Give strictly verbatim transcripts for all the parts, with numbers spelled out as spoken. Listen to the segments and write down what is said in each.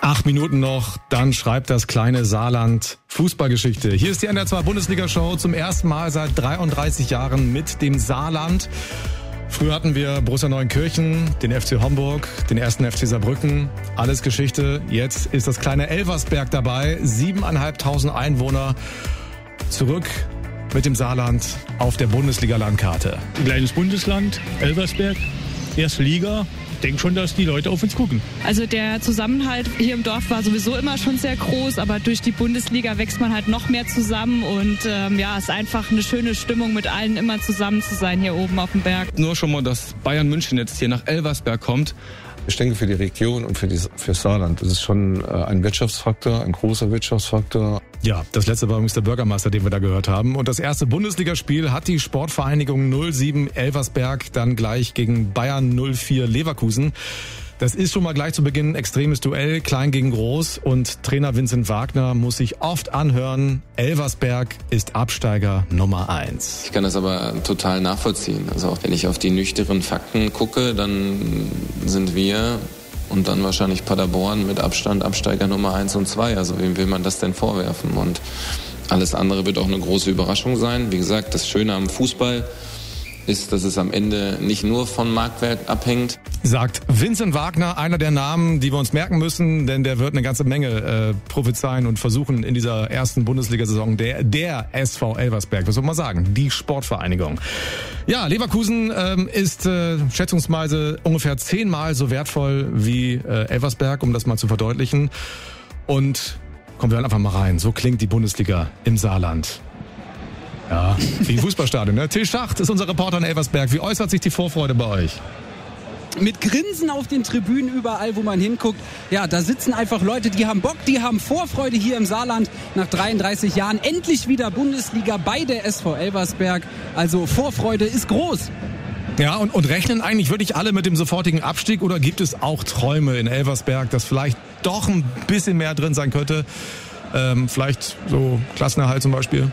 Acht Minuten noch, dann schreibt das kleine Saarland Fußballgeschichte. Hier ist die N D R zwei Bundesliga-Show zum ersten Mal seit dreiunddreißig Jahren mit dem Saarland. Früher hatten wir Borussia Neuenkirchen, den F C Homburg, den ersten F C Saarbrücken. Alles Geschichte. Jetzt ist das kleine Elversberg dabei. Siebeneinhalbtausend Einwohner. Zurück mit dem Saarland auf der Bundesliga-Landkarte. Ein kleines Bundesland, Elversberg, erste Liga. Ich denke schon, dass die Leute auf uns gucken. Also der Zusammenhalt hier im Dorf war sowieso immer schon sehr groß, aber durch die Bundesliga wächst man halt noch mehr zusammen und ähm, ja, es ist einfach eine schöne Stimmung, mit allen immer zusammen zu sein hier oben auf dem Berg. Nur schon mal, dass Bayern München jetzt hier nach Elversberg kommt. Ich denke, für die Region und für, die, für Saarland ist es schon äh, ein Wirtschaftsfaktor, ein großer Wirtschaftsfaktor. Ja, das letzte war übrigens der Bürgermeister, den wir da gehört haben. Und das erste Bundesligaspiel hat die Sportvereinigung null sieben Elversberg dann gleich gegen Bayern null vier Leverkusen. Das ist schon mal gleich zu Beginn ein extremes Duell, klein gegen groß. Und Trainer Vincent Wagner muss sich oft anhören, Elversberg ist Absteiger Nummer eins. Ich kann das aber total nachvollziehen. Also auch wenn ich auf die nüchternen Fakten gucke, dann sind wir und dann wahrscheinlich Paderborn mit Abstand Absteiger Nummer eins und zwei. Also wem will man das denn vorwerfen? Und alles andere wird auch eine große Überraschung sein. Wie gesagt, das Schöne am Fußball ist, dass es am Ende nicht nur von Marktwert abhängt. Sagt Vincent Wagner, einer der Namen, die wir uns merken müssen, denn der wird eine ganze Menge äh, prophezeien und versuchen in dieser ersten Bundesliga-Saison der, der S V Elversberg, was soll man sagen, die Sportvereinigung. Ja, Leverkusen ähm, ist äh, schätzungsweise ungefähr zehnmal so wertvoll wie äh, Elversberg, um das mal zu verdeutlichen. Und kommen wir einfach mal rein, so klingt die Bundesliga im Saarland. Ja, wie ein Fußballstadion, ne? Till Schacht ist unser Reporter in Elversberg. Wie äußert sich die Vorfreude bei euch? Mit Grinsen auf den Tribünen überall, wo man hinguckt. Ja, da sitzen einfach Leute, die haben Bock, die haben Vorfreude hier im Saarland. Nach dreiunddreißig Jahren endlich wieder Bundesliga bei der S V Elversberg. Also Vorfreude ist groß. Ja, und, und rechnen eigentlich wirklich alle mit dem sofortigen Abstieg oder gibt es auch Träume in Elversberg, dass vielleicht doch ein bisschen mehr drin sein könnte? Ähm, vielleicht so Klassenerhalt zum Beispiel?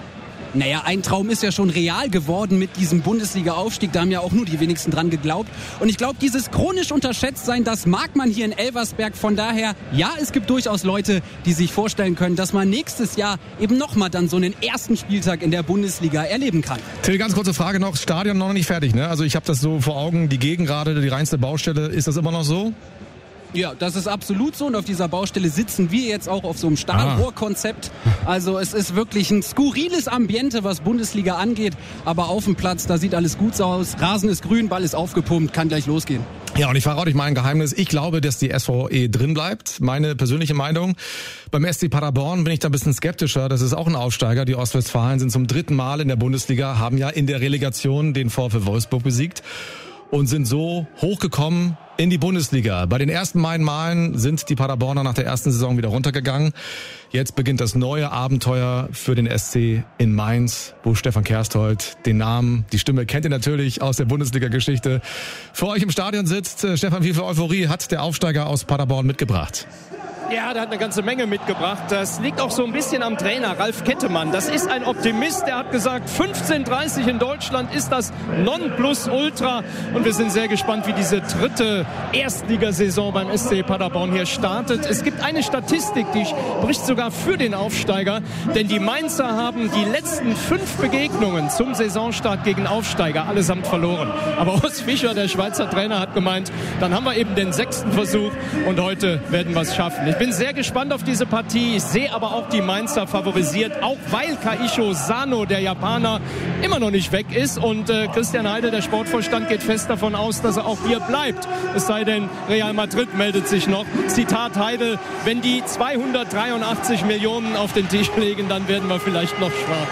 Naja, ein Traum ist ja schon real geworden mit diesem Bundesliga-Aufstieg. Da haben ja auch nur die wenigsten dran geglaubt. Und ich glaube, dieses chronisch Unterschätztsein, das mag man hier in Elversberg. Von daher, ja, es gibt durchaus Leute, die sich vorstellen können, dass man nächstes Jahr eben nochmal dann so einen ersten Spieltag in der Bundesliga erleben kann. Till, ganz kurze Frage noch. Stadion noch nicht fertig, ne? Also ich habe das so vor Augen, die Gegend gerade, die reinste Baustelle. Ist das immer noch so? Ja, das ist absolut so und auf dieser Baustelle sitzen wir jetzt auch auf so einem Stahlrohrkonzept. Also es ist wirklich ein skurriles Ambiente, was Bundesliga angeht, aber auf dem Platz, da sieht alles gut aus. Rasen ist grün, Ball ist aufgepumpt, kann gleich losgehen. Ja, und ich verrate euch mal ein Geheimnis. Ich glaube, dass die S V E drin bleibt. Meine persönliche Meinung. Beim S C Paderborn bin ich da ein bisschen skeptischer. Das ist auch ein Aufsteiger. Die Ostwestfalen sind zum dritten Mal in der Bundesliga, haben ja in der Relegation den VfL Wolfsburg besiegt und sind so hochgekommen in die Bundesliga. Bei den ersten beiden Malen sind die Paderborner nach der ersten Saison wieder runtergegangen. Jetzt beginnt das neue Abenteuer für den S C in Mainz, wo Stefan Kersthold, den Namen, die Stimme kennt ihr natürlich aus der Bundesliga-Geschichte, vor euch im Stadion sitzt. Stefan, wie viel Euphorie hat der Aufsteiger aus Paderborn mitgebracht? Ja, der hat eine ganze Menge mitgebracht. Das liegt auch so ein bisschen am Trainer, Ralf Kettemann. Das ist ein Optimist, der hat gesagt, fünfzehn dreißig in Deutschland ist das Nonplusultra. Und wir sind sehr gespannt, wie diese dritte Erstligasaison beim S C Paderborn hier startet. Es gibt eine Statistik, die spricht sogar für den Aufsteiger. Denn die Mainzer haben die letzten fünf Begegnungen zum Saisonstart gegen Aufsteiger allesamt verloren. Aber Urs Fischer, der Schweizer Trainer, hat gemeint, dann haben wir eben den sechsten Versuch und heute werden wir es schaffen. Ich bin sehr gespannt auf diese Partie. Ich sehe aber auch die Mainzer favorisiert, auch weil Kaisho Sano, der Japaner, immer noch nicht weg ist. Und äh, Christian Heidel, der Sportvorstand, geht fest davon aus, dass er auch hier bleibt. Es sei denn, Real Madrid meldet sich noch. Zitat Heidel, wenn die zweihundertdreiundachtzig Millionen auf den Tisch legen, dann werden wir vielleicht noch schwach.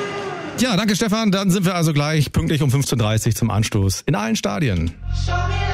Ja, danke Stefan. Dann sind wir also gleich pünktlich um fünfzehn Uhr dreißig zum Anstoß in allen Stadien.